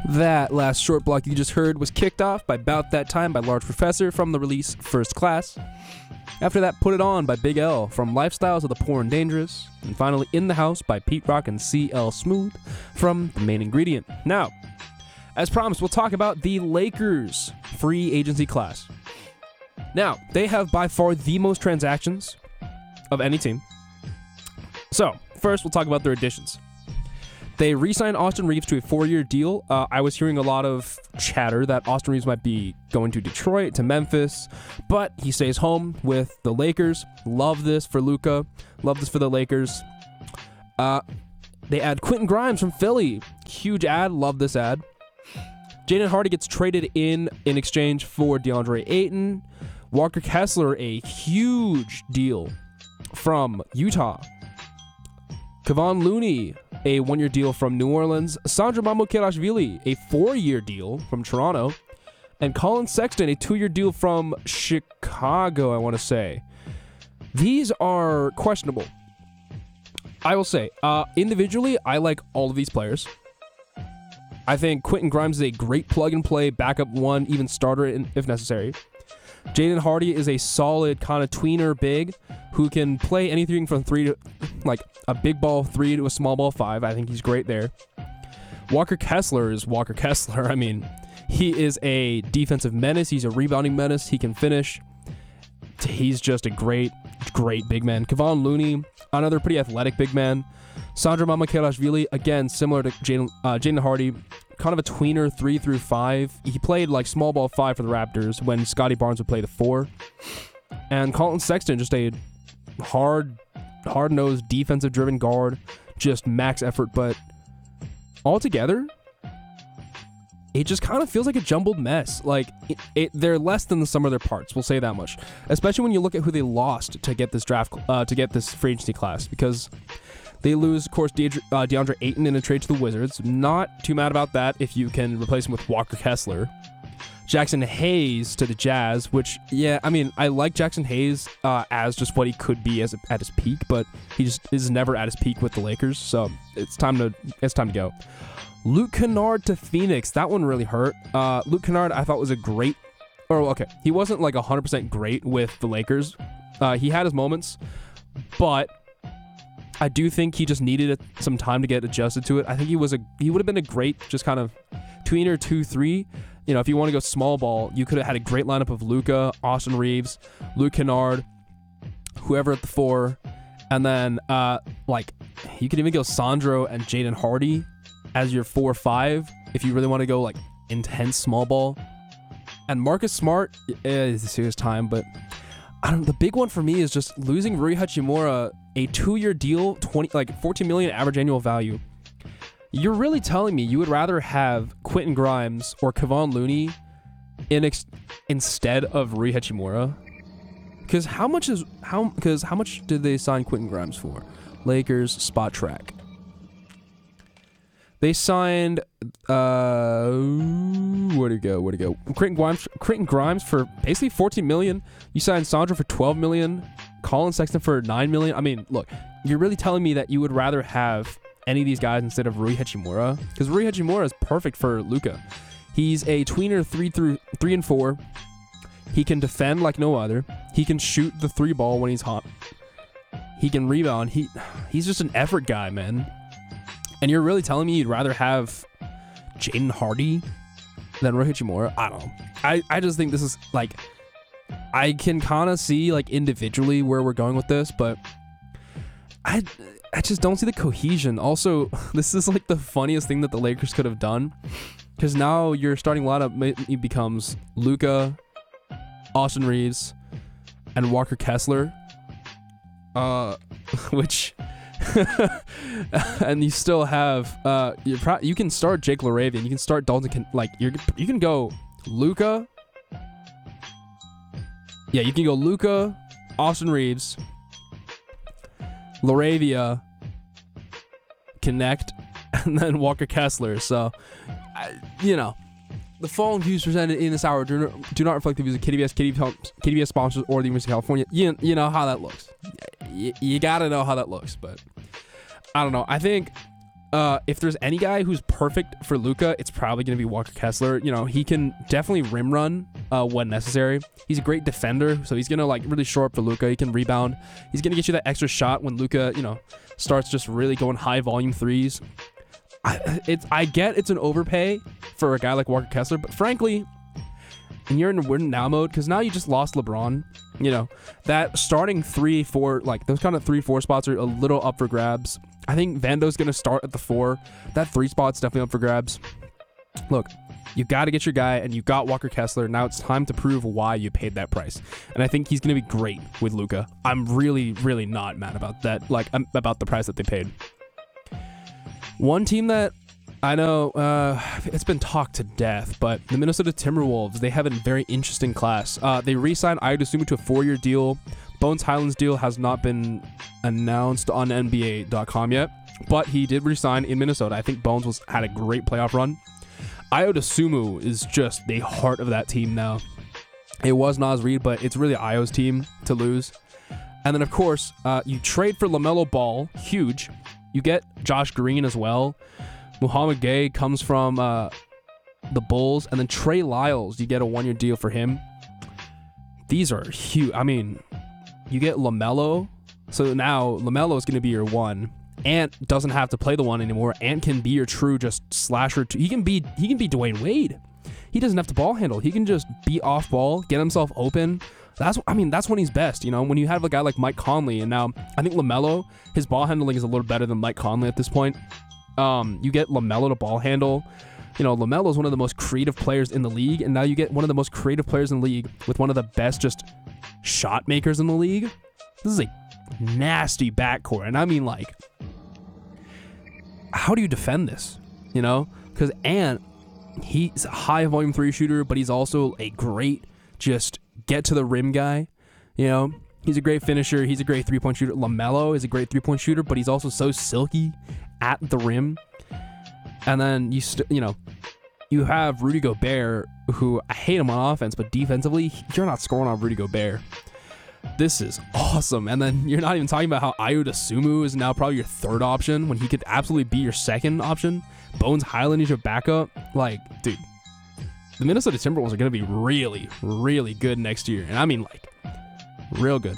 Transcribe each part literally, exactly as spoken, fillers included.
That last short block you just heard was kicked off by About That Time by Large Professor from the release First Class. After that, Put It On by Big L from Lifestyles of the Poor and Dangerous. And finally, In the House by Pete Rock and C L Smooth from The Main Ingredient. Now, as promised, we'll talk about the Lakers free agency class. Now, they have by far the most transactions of any team. So, first we'll talk about their additions. They re-signed Austin Reeves to a four-year deal. Uh, I was hearing a lot of chatter that Austin Reeves might be going to Detroit, to Memphis, but he stays home with the Lakers. Love this for Luka. Love this for the Lakers. Uh, they add Quentin Grimes from Philly. Huge ad. Love this ad. Jaden Hardy gets traded in in exchange for DeAndre Ayton. Walker Kessler, a huge deal from Utah. Kevon Looney, a one-year deal from New Orleans. Sandro Mamukelashvili, a four-year deal from Toronto. And Colin Sexton, a two-year deal from Chicago, I want to say. These are questionable. I will say, uh, individually, I like all of these players. I think Quentin Grimes is a great plug-and-play backup one, even starter if necessary. Jaden Hardy is a solid kind of tweener big who can play anything from three to, like, a big ball three to a small ball five. I think he's great there. Walker Kessler is Walker Kessler. I mean, he is a defensive menace. He's a rebounding menace. He can finish. He's just a great, great big man. Kevon Looney, another pretty athletic big man. Sandro Mamukelashvili, again, similar to Jaden uh, Jaden Hardy, kind of a tweener three through five. He played like small ball five for the Raptors when Scotty Barnes would play the four. And Colin Sexton, just a hard, hard-nosed, defensive-driven guard, just max effort. But altogether, it just kind of feels like a jumbled mess. Like, it, it, they're less than the sum of their parts, we'll say that much. Especially when you look at who they lost to get this draft, uh, to get this free agency class, because they lose, of course, DeAndre, uh, DeAndre Ayton in a trade to the Wizards. Not too mad about that if you can replace him with Walker Kessler. Jackson Hayes to the Jazz, which, yeah, I mean, I like Jackson Hayes uh, as just what he could be as a, at his peak, but he just is never at his peak with the Lakers, so it's time to it's time to go. Luke Kennard to Phoenix. That one really hurt. Uh, Luke Kennard, I thought was a great, or okay, he wasn't like one hundred percent great with the Lakers. Uh, he had his moments, but I do think he just needed some time to get adjusted to it. I think he was a he would have been a great just kind of tweener two three. You know, if you want to go small ball, you could have had a great lineup of Luka, Austin Reeves, Luke Kennard, whoever at the four, and then uh, like you could even go Sandro and Jaden Hardy as your four five if you really want to go like intense small ball. And Marcus Smart is a serious time, but I don't. The big one for me is just losing Rui Hachimura, a two-year deal, twenty like fourteen million average annual value. You're really telling me you would rather have Quentin Grimes or Kevon Looney in ex- instead of Rui Hachimura? Because how much is how? Because how much did they sign Quentin Grimes for? Lakers spot track. They signed. Uh, where'd it go? Where'd it go? Quentin Grimes. Quentin Grimes for basically fourteen million. You signed Sandro for twelve million. Colin Sexton for nine million. I mean, look, you're really telling me that you would rather have any of these guys instead of Rui Hachimura? Because Rui Hachimura is perfect for Luka. He's a tweener three through three and four. He can defend like no other. He can shoot the three ball when he's hot. He can rebound. He he's just an effort guy, man. And you're really telling me you'd rather have Jaden Hardy than Rui Hachimura? I don't know. I, I just think this is like, I can kind of see like individually where we're going with this, but I I just don't see the cohesion. Also, this is like the funniest thing that the Lakers could have done, because now your starting lineup becomes Luka, Austin Reeves, and Walker Kessler, uh, which, and you still have uh, you pro- you can start Jake LaRavian, you can start Dalton, can, like you you can go Luka, yeah, you can go Luka, Austin Reeves, LaRavia, Connect, and then Walker Kessler. So, I, you know, the following views presented in this hour do not, do not reflect the views of K D B S, K D B S sponsors, or the University of California. You, you know how that looks. You, you gotta know how that looks, but I don't know. I think Uh, if there's any guy who's perfect for Luka, it's probably going to be Walker Kessler. You know, he can definitely rim run uh, when necessary. He's a great defender, so he's going to like really shore up for Luka. He can rebound. He's going to get you that extra shot when Luka, you know, starts just really going high volume threes. I, it's I get it's an overpay for a guy like Walker Kessler, but frankly, and you're in a win now mode because now you just lost LeBron. You know, that starting three, four, like those kind of three, four spots are a little up for grabs. I think Vando's going to start at the four. That three spot's definitely up for grabs. Look, you got to get your guy, and you got Walker Kessler. Now it's time to prove why you paid that price. And I think he's going to be great with Luka. I'm really, really not mad about that, like um, about the price that they paid. One team that I know uh, it's been talked to death, but the Minnesota Timberwolves, they have a very interesting class. Uh, they re-signed Ayo Dosunmu to a four-year deal. Bones Highland's deal has not been announced on N B A dot com yet, but he did re-sign in Minnesota. I think Bones was had a great playoff run. Ayo Dosunmu is just the heart of that team now. It was Naz Reid, but it's really Ayo's team to lose. And then, of course, uh, you trade for LaMelo Ball, huge. You get Josh Green as well. Muhammad Gay comes from uh, the Bulls, and then Trey Lyles, you get a one-year deal for him. These are huge. I mean, you get LaMelo, so now LaMelo is going to be your one. Ant doesn't have to play the one anymore. Ant can be your true just slasher. He can be he can be Dwayne Wade. He doesn't have to ball handle. He can just be off ball, get himself open. That's I mean that's when he's best. You know, when you have a guy like Mike Conley, and now I think LaMelo, his ball handling is a little better than Mike Conley at this point. Um, you get LaMelo to ball handle. You know, LaMelo is one of the most creative players in the league, and now you get one of the most creative players in the league with one of the best just shot makers in the league. This is a nasty backcourt, and I mean, like, how do you defend this? You know, because Ant, he's a high volume three shooter, but he's also a great just get to the rim guy. You know, he's a great finisher. He's a great three point shooter. LaMelo is a great three point shooter, but he's also so silky at the rim. And then you st- you know, you have Rudy Gobert, who I hate him on offense, but defensively, you're not scoring on Rudy Gobert. This is awesome. And then you're not even talking about how Ayo Dosunmu is now probably your third option when he could absolutely be your second option. Bones Highland is your backup. Like, dude, the Minnesota Timberwolves are going to be really, really good next year. And I mean, like, real good.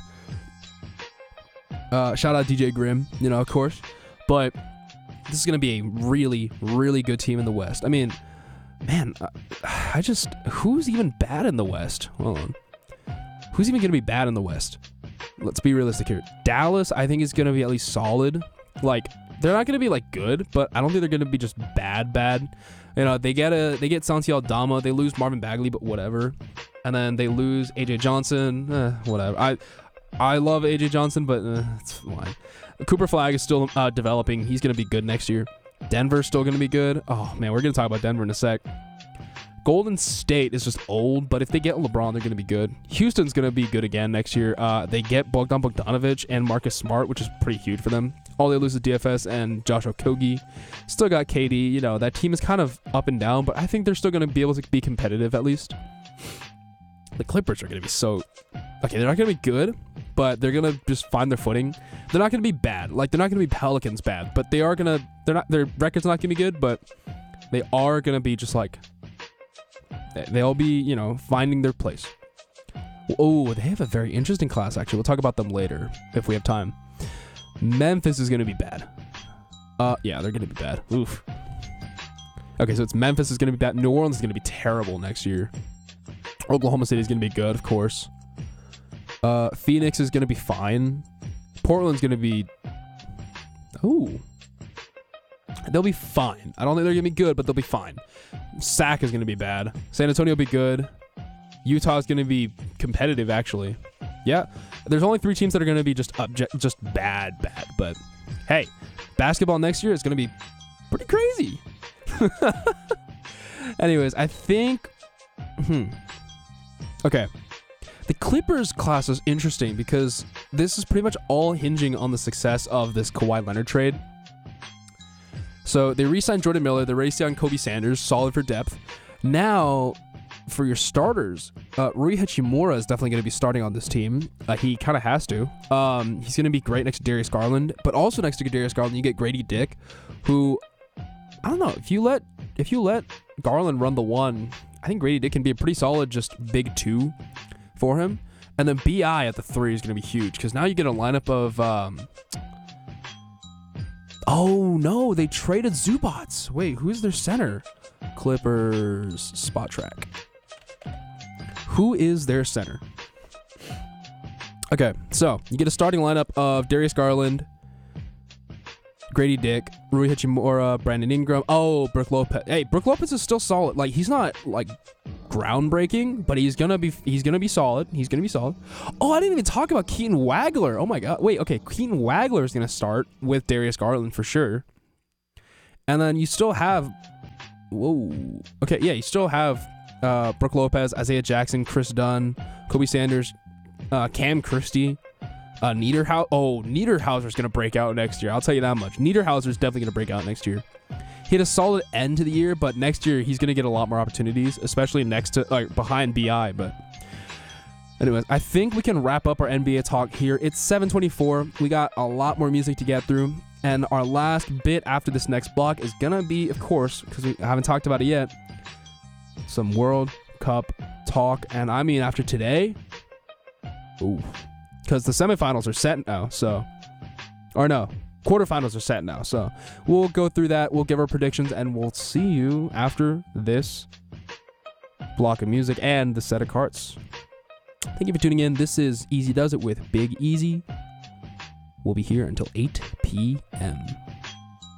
Uh, shout out D J Grimm, you know, of course. But this is going to be a really, really good team in the West. I mean, man, I just... Who's even bad in the West? Hold on. Who's even going to be bad in the West? Let's be realistic here. Dallas, I think, is going to be at least solid. Like, they're not going to be, like, good, but I don't think they're going to be just bad, bad. You know, they get a they get Santi Aldama. They lose Marvin Bagley, but whatever. And then they lose A J Johnson. Eh, whatever. I I love A J Johnson, but eh, it's fine. Cooper Flag is still uh, developing. He's going to be good next year. Denver's still going to be good. Oh, man, we're going to talk about Denver in a sec. Golden State is just old, but if they get LeBron, they're going to be good. Houston's going to be good again next year. Uh, they get Bogdan Bogdanovic and Marcus Smart, which is pretty huge for them. All they lose is D F S and Josh Okogie. Still got K D. You know, that team is kind of up and down, but I think they're still going to be able to be competitive at least. The Clippers are going to be so... Okay, they're not going to be good, but they're going to just find their footing. They're not going to be bad. Like, they're not going to be Pelicans bad, but they are going to... They're not. Their record's not going to be good, but they are going to be just like... They'll be, you know, finding their place. Oh, they have a very interesting class, actually. We'll talk about them later if we have time. Memphis is going to be bad. Uh, yeah, they're going to be bad. Oof. Okay, so it's Memphis is going to be bad. New Orleans is going to be terrible next year. Oklahoma City is going to be good, of course. Uh, Phoenix is going to be fine. Portland's going to be... Ooh. They'll be fine. I don't think they're going to be good, but they'll be fine. Sac is going to be bad. San Antonio will be good. Utah is going to be competitive, actually. Yeah. There's only three teams that are going to be just obje- just bad, bad. But, hey, basketball next year is going to be pretty crazy. Anyways, I think... Hmm. Okay. The Clippers class is interesting because this is pretty much all hinging on the success of this Kawhi Leonard trade. So they re-signed Jordan Miller. They re-signed Kobe Sanders, solid for depth. Now, for your starters, uh, Rui Hachimura is definitely going to be starting on this team. Uh, he kind of has to. Um, he's going to be great next to Darius Garland, but also next to Darius Garland, you get Grady Dick, who, I don't know, if you let if you let Garland run the one, I think Grady Dick can be a pretty solid just big two for him. And then B I at the three is going to be huge because now you get a lineup of... Um, oh, no, they traded Zubats. Wait, who's their center? Clippers spot track. Who is their center? Okay, so you get a starting lineup of Darius Garland, Grady Dick, Rui Hachimura, Brandon Ingram. Oh, Brook Lopez. Hey, Brook Lopez is still solid. Like, he's not like groundbreaking, but he's gonna be he's gonna be solid. He's gonna be solid. Oh, I didn't even talk about Keaton Wagler. Oh my god. Wait, okay. Keaton Wagler is gonna start with Darius Garland for sure. And then you still have whoa. Okay, yeah, you still have uh Brook Lopez, Isaiah Jackson, Chris Dunn, Kobe Sanders, uh, Cam Christie. Uh, Niederhauser. Oh, Niederhauser's going to break out next year. I'll tell you that much. Niederhauser's definitely going to break out next year. He had a solid end to the year, but next year he's going to get a lot more opportunities, especially next to, like, behind B I. But anyways, I think we can wrap up our N B A talk here. It's seven twenty-four. We got a lot more music to get through. And our last bit after this next block is going to be, of course, because we haven't talked about it yet, some World Cup talk. And I mean, after today, ooh. Because the semifinals are set now, so... Or no, quarterfinals are set now, so... We'll go through that, we'll give our predictions, and we'll see you after this block of music and the set of cards. Thank you for tuning in. This is Easy Does It with Big Easy. We'll be here until eight p m